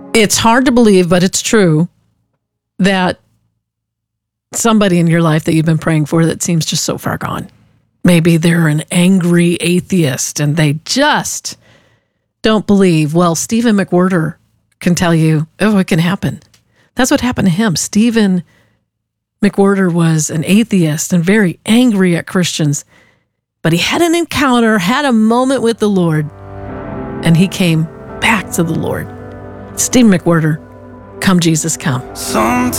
It's hard to believe, but it's true that somebody in your life that you've been praying for that seems just so far gone. Maybe they're an angry atheist and they just don't believe. Well, Stephen McWhorter can tell you, oh, it can happen. That's what happened to him. Stephen McWhorter was an atheist and very angry at Christians, but he had an encounter, had a moment with the Lord, and he came back to the Lord. Stephen McWhorter, Come Jesus Come. Sometimes